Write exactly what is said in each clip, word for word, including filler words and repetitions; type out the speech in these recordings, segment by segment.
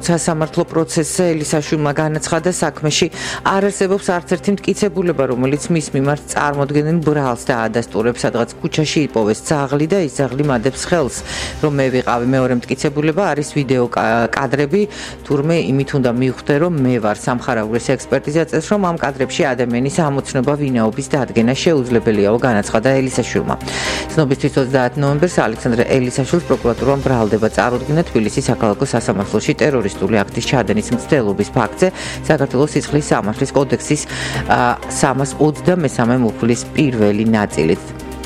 სასამართლო პროცესზე ელისაშვილმა განაცხადა, საქმეში არ არსებობს არც ერთი მტკიცებულება, რომელიც მის მიმართ წარმოდგენილ ბრალს დაადასტურებს, სადღაც ქუჩაში იპოვეს ძაღლი და ის ძაღლი მადებს ხელს, რომ მე ვიყავი. მეორე მტკიცებულება არის ვიდეო კადრები, თურმე იმით უნდა მივხვდე, რომ მე ვარ. სამხარაგულის ექსპერტიზა წეს, რომ ამ კადრებში ადამიანის ამოცნობა ვინაობის დადგენა შეუძლებელიაო, განაცხადა ელისაშვილმა. ცნობისთვის ოცდაათი ნოემბერს ალექსანდრე ელისაშვილს პროკურატურამ ბრალდება წარუდგინა თბილისის საქალაქო სასამართლოში ტერორისტული აქტის ჩადენის მცდელობის ფაქტზე საქართველოს სიცხლის სამართლის კოდექსის სამას ოცდამესამე მუხლის პირველი ნაწილით.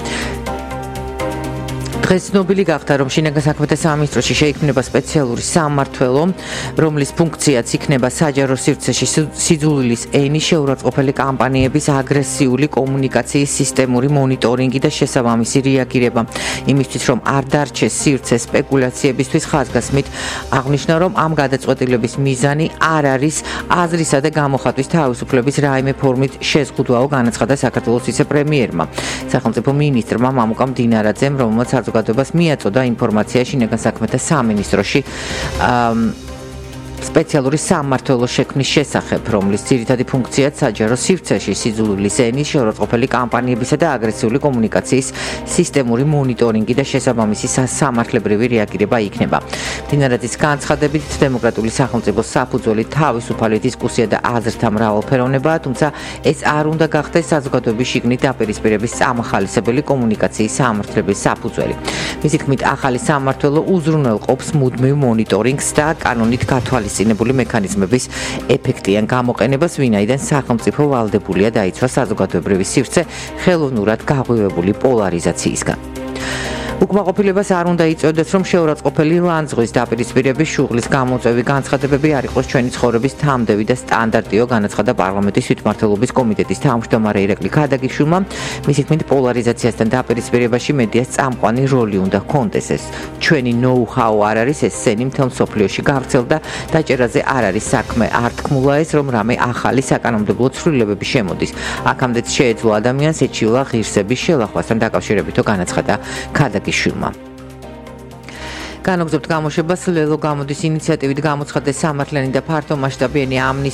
დღეს ცნობილი გახდა, რომ შინაგან საქმეთა სამინისტროში შეიქმნება სპეციალური სამმართველო, რომლის ფუნქციაც იქნება საჯარო სივრცეში სიძულვილის ენის შეურაცხყოფელი კამპანიების აგრესიული კომუნიკაციის სისტემური მონიტორინგი და შესაბამისი რეაგირება. იმისთვის, რომ არ დარჩეს სივრცე სპეკულაციებისთვის, ხაზგასმით აღნიშნა, რომ ამ გადაწყვეტილების მიზანი არ არის აზრისა და გამოხატვის თავისუფლების რაიმე ფორმით შეზღუდვაო, განაცხადა საქართველოს ვიცე-პრემიერმა. სახელმწიფო მინისტრმა მამუკა მდინარაძემ, რომელმაც საზოგადოებას მიაწოდა ინფორმაცია შინაგან საქმეთა სამინისტროში სპეციალური სამმართველოს შექმნის შესახებ, რომლის ძირითადი ფუნქციაც საჯარო სივრცეში სიძულვილის ენის შეურაცხყოფელი კამპანიებისა და აგრესიული კომუნიკაციის სისტემური მონიტორინგი და შესაბამისი სამართლებრივი რეაგირება იქნება. მდინარაძის განცხადებით, დემოკრატიული სახელმწიფოს საფუძველი თავისუფალი დისკუსია და აზრთა მრავალფეროვნებაა, თუმცა ეს არ უნდა გახდეს საზოგადოების შიგნით დაპირისპირების წამახალისებელი კომუნიკაციის სამართლების საფუძველი. მისი თქმით, ახალი სამმართველო უზრუნველყოფს მუდმივ მონიტორინგს და კანონით გათვალისწინებული მექანიზმების ეფექტიან გამოყენებას, ვინაიდან სახელმწიფო ვალდებულია დაიცვას საზოგადოებრივი სივრცე ხელოვნურად გაღვივებული პოლარიზაციისგან. უკმაყოფილებას არ უნდა იწოდოს, რომ შეურაცხყოფელი ლანძღვის დაპირისპირების შუღლის გამოწვევი განცხადებები არ იყოს ჩვენი ცხოვრების თამდევი და სტანდარტიო, განაცხადა პარლამენტის თვითმმართველობის კომიტეტის თავმჯდომარე ირაკლი ქადაგიშვილმა. მისი თქმით, პოლარიზაციასთან დაპირისპირებაში მედიას წამყვანი როლი უნდა ჰქონდეს. ეს ჩვენი ნოუ-ჰაუ არ არის, ეს სენი მთელ მსოფლიოში გავრცელდა, დაჭერაზე არ არის საქმე, არ თქმულა ეს, რომ რამე ახალი საკანონმდებლო ცვლილებები შემოდის. აქამდეც შეეძლო ადამიანს ეჩივლა ღირსების შელახვასთან დაკავშირებითო, განაცხადა ქადაგიშვილმა. განაგზობთ გამოშვებას ლელო გამოდის ინიციატივით გამოცხადდეს სამართლიანი და ფართომასშტაბიანი ამნისტია